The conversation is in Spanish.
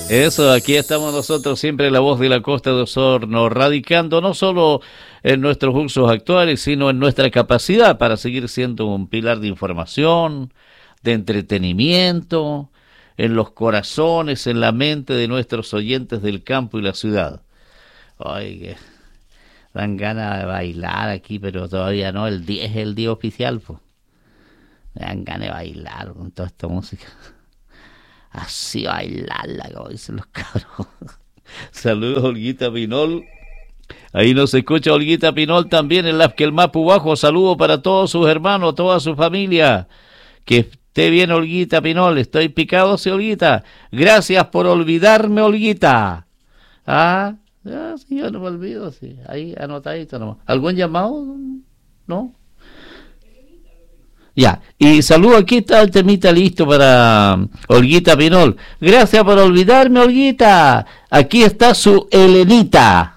Eso, aquí estamos nosotros, siempre la voz de la Costa de Osorno, radicando no solo en nuestros usos actuales, sino en nuestra capacidad para seguir siendo un pilar de información, de entretenimiento, en los corazones, en la mente de nuestros oyentes del campo y la ciudad. Ay, que dan ganas de bailar aquí, pero todavía no, el 10 es el día oficial, pues. Me dan ganas de bailar con toda esta música. Así bailarla, como dicen los cabros. Saludos, Olguita Pinol. Ahí nos escucha Olguita Pinol también en el Mapu Bajo. Saludos para todos sus hermanos, toda su familia. Que esté bien, Olguita Pinol. Estoy picado, sí, Olguita. Gracias por olvidarme, Olguita. Ah, sí, yo no me olvido, sí. Ahí anotadito nomás. ¿Algún llamado? ¿No? Ya, y saludo, aquí está el temita listo para Olguita Pinol. Gracias por olvidarme, Olguita. Aquí está su Elenita.